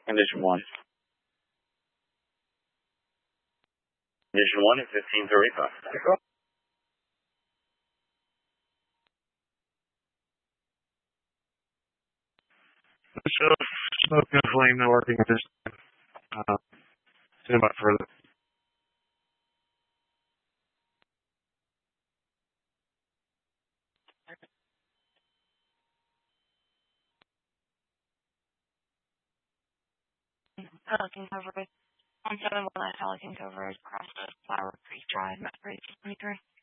Condition 1. Condition 1 is 1535. So, smoke and flame not working at this time. Stand by further. Pelican coverage. 171 Pelican coverage across the Flower Creek Drive, Mount Grade 23.